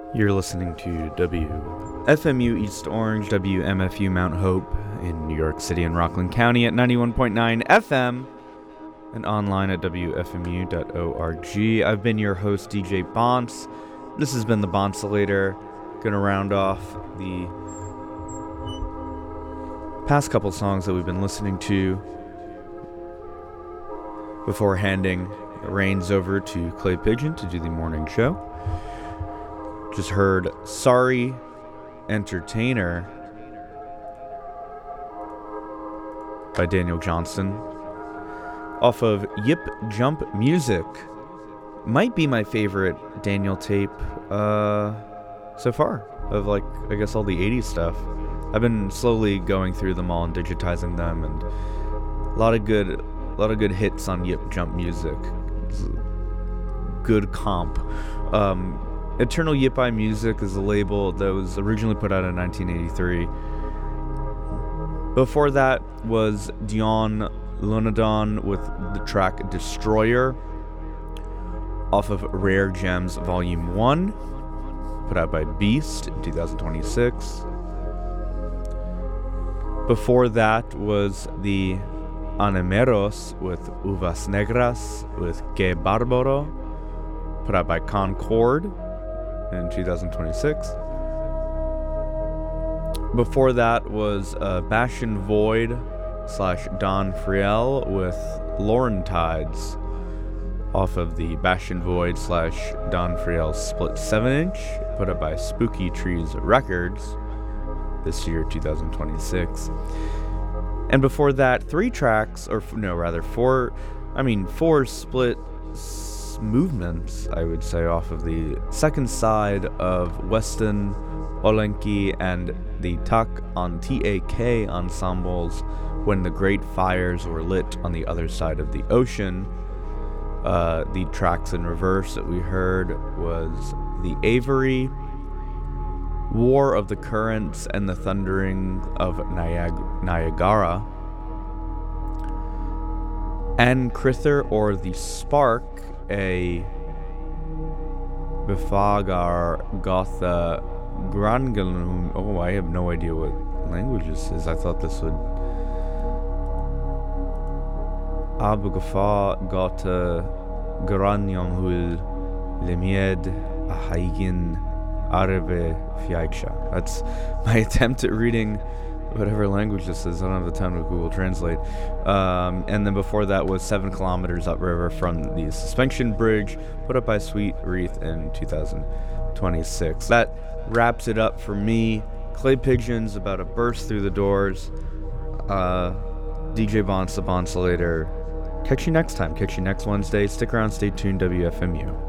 You're listening to WFMU East Orange, WMFU Mount Hope in New York City and Rockland County at 91.9 FM and online at WFMU.org. I've been your host, DJ Bonce. This has been the Bonsolator. Gonna round off the past couple songs that we've been listening to before handing the reins over to Clay Pigeon to do the morning show. Just heard Sorry Entertainer by Daniel Johnston off of Yip Jump Music. Might be my favorite Daniel tape so far of all the 80s stuff. I've been slowly going through them all and digitizing them, and a lot of good hits on Yip Jump Music. Good comp. Eternal Yip-I Music is a label that was originally put out in 1983. Before that was Dion Lunadon with the track Destroyer off of Rare Gems Volume 1, put out by Beast in 2026. Before that was the Anemeros with Uvas Negras with Que Barbaro, put out by Concord in 2026. Before that was Bastion Void / Don Friel with Laurentides off of the Bastion Void / Don Friel split 7-inch, put up by Spooky Trees Records this year, 2026. And before that, four split movements, I would say, off of the second side of Weston Olenki and the Tak on TAK ensembles When the Great Fires Were Lit on the Other Side of the Ocean. The tracks in reverse that we heard was The Avery, War of the Currents and the Thundering of Niagara, and Crither or The Spark, a Befagar Gotha Grangalum. Oh, I have no idea what language this is. I thought this would Abugafa Gotha Granyamhul Lemied Ahaigin Arabe Fiaiksha. That's my attempt at reading whatever language this is. I don't have the time to Google Translate. And then before that was 7 kilometers upriver from the Suspension Bridge, put up by Sweet Wreath in 2026. That wraps it up for me. Clay Pigeon's about to burst through the doors. DJ Bonce, the Bonsolator. Catch you next time. Catch you next Wednesday. Stick around, stay tuned, WFMU.